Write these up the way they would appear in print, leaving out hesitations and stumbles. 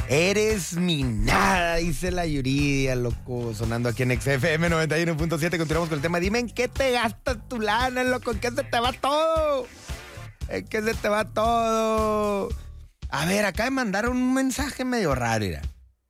Eres mi nada, dice la Yuridia, loco, sonando aquí en XFM 91.7. Continuamos con el tema. Dime, ¿en qué te gastas tu lana, loco? ¿En qué se te va todo? ¿En qué se te va todo? A ver, acá me mandaron un mensaje medio raro, mira.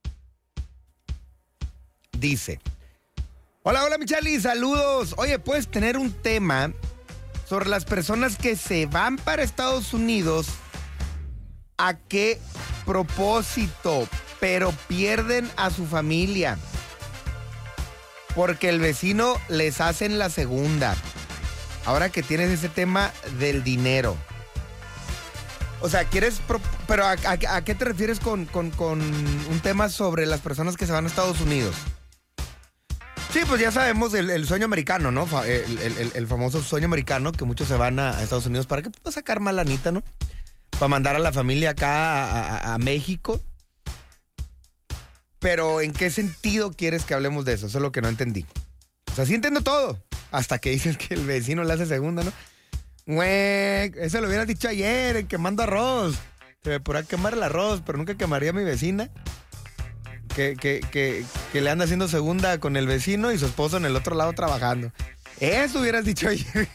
Dice: hola, mi Charlie, saludos. Oye, ¿puedes tener un tema sobre las personas que se van para Estados Unidos? ¿A qué propósito? Pero pierden a su familia porque el vecino les hace en la segunda. Ahora que tienes ese tema del dinero. O sea, pero ¿a qué te refieres con un tema sobre las personas que se van a Estados Unidos? Sí, pues ya sabemos el sueño americano, ¿no? El famoso sueño americano, que muchos se van a Estados Unidos para sacar más lanita, ¿no? Para mandar a la familia acá a México. Pero ¿en qué sentido quieres que hablemos de eso? Eso es lo que no entendí. O sea, sí entiendo todo. Hasta que dices que el vecino le hace segunda, ¿no? Güey, eso lo hubieras dicho ayer, quemando arroz. Se me podrá quemar el arroz, pero nunca quemaría a mi vecina. Que le anda haciendo segunda con el vecino y su esposo en el otro lado trabajando. Eso hubieras dicho ayer.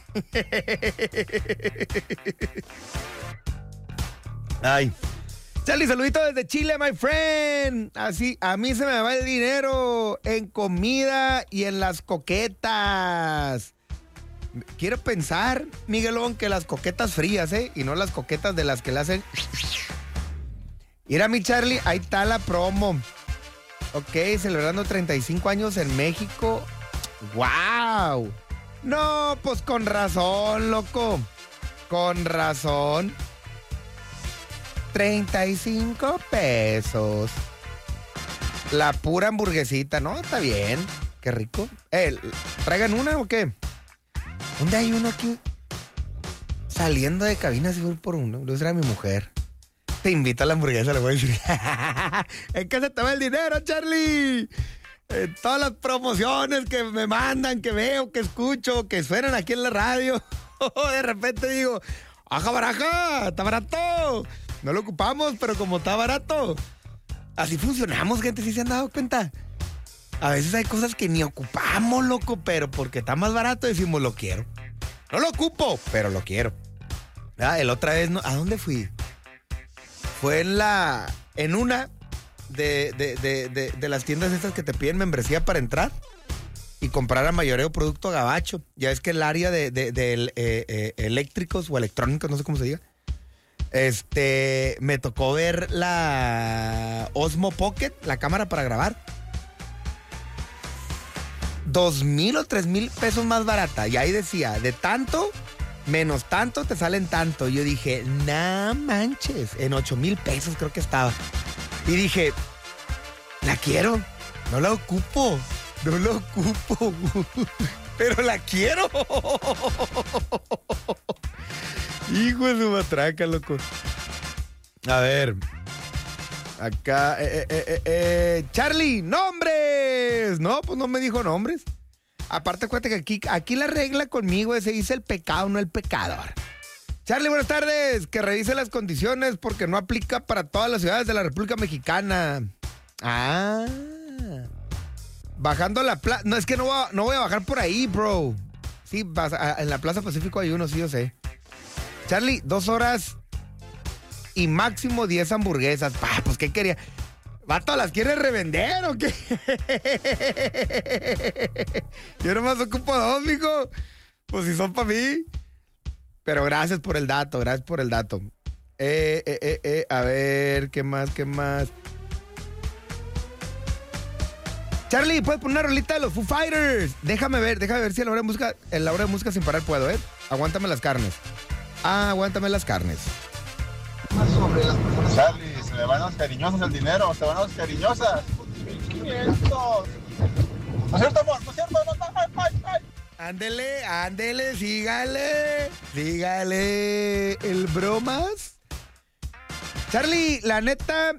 Ay. Charlie, saludito desde Chile, my friend. Así, a mí se me va el dinero en comida y en las coquetas. Quiero pensar, Miguelón, que las coquetas frías, y no las coquetas de las que le hacen. Mira, mi Charlie, ahí está la promo. Ok, celebrando 35 años en México. ¡Wow! No, pues con razón, loco. Con razón. 35 pesos. La pura hamburguesita, ¿no? Está bien. Qué rico. ¿Traigan una o qué? ¿Dónde hay uno aquí? Saliendo de cabina, si voy por uno. Yo será mi mujer. Te invito a la hamburguesa, le voy a decir. Es que se te va el dinero, Charlie. Todas las promociones que me mandan, que veo, que escucho, que suenan aquí en la radio. De repente digo, ¡aja baraja! ¡Está barato! No lo ocupamos, pero como está barato. Así funcionamos, gente, ¿sí se han dado cuenta? A veces hay cosas que ni ocupamos, loco, pero porque está más barato decimos, lo quiero. No lo ocupo, pero lo quiero. El otra vez, ¿no? ¿A dónde fui? Fue en una de las tiendas estas que te piden membresía para entrar y comprar a mayoreo producto gabacho. Ya es que el área de eléctricos o electrónicos, no sé cómo se diga. Me tocó ver la Osmo Pocket, la cámara para grabar. 2,000 o 3,000 pesos más barata. Y ahí decía, de tanto menos tanto te salen tanto. Y yo dije, no manches, en 8,000 pesos creo que estaba. Y dije, la quiero, no la ocupo, pero la quiero. Hijo de su matraca, loco. A ver. Acá, Charlie, nombres. No, pues no me dijo nombres. Aparte, acuérdate que aquí la regla conmigo se dice el pecado, no el pecador. Charlie, buenas tardes. Que revise las condiciones porque no aplica para todas las ciudades de la República Mexicana. Ah. Bajando la plaza. No, es que no voy a bajar por ahí, bro. Sí, en la Plaza Pacífico hay uno, sí, yo sé. Charlie, 2 horas y máximo 10 hamburguesas. Pues, ¿qué quería? ¿Vato, las quieres revender o qué? Yo nomás ocupo 2, mijo. Pues si son para mí. Pero gracias por el dato, A ver, ¿qué más? Charlie, ¿puedes poner una rolita de los Foo Fighters? Déjame ver si en la hora de música sin parar puedo, Aguántame las carnes. Charlie, se le van a los cariñosos el dinero, se van a los cariñosas. 1,500. ¿No es cierto, amor? ¿No es cierto? Ay. Ándele, sígale el bromas. Charlie, la neta,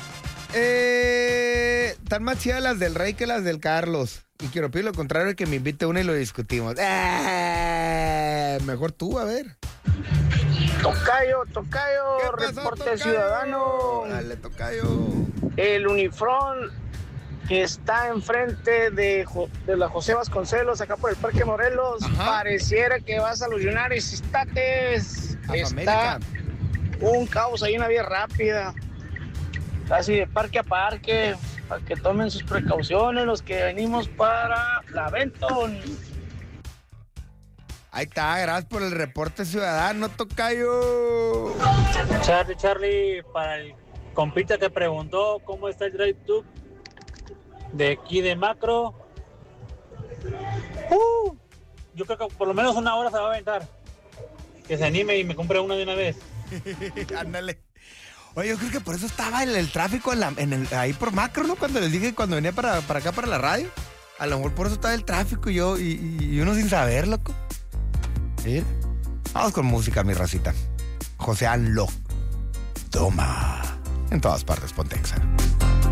están más chidas las del Rey que las del Carlos. Y quiero pedir lo contrario, que me invite una y lo discutimos. Mejor tú, a ver. Tocayo, reporte Tocayo? ciudadano. Dale, Tocayo. el Unifrón que está enfrente de la José Vasconcelos, acá por el Parque Morelos. Ajá. Pareciera que vas a los United States. A Está América. un caos ahí en la vía rápida. Casi de parque a parque. Para que tomen sus precauciones los que venimos para la Benton. Ahí está, gracias por el reporte ciudadano, tocayo. Charlie, para el compita que preguntó cómo está el drive-thru de aquí de Macro. Yo creo que por lo menos una hora se va a aventar. Que se anime y me compre uno de una vez. Ándale. Oye, yo creo que por eso estaba el tráfico ahí por Macro, ¿no? Cuando les dije cuando venía para acá, para la radio. A lo mejor por eso estaba el tráfico y uno sin saber, loco. ¿Sí? Vamos con música, mi racita. José Anlo. Toma. En todas partes, Pontexa.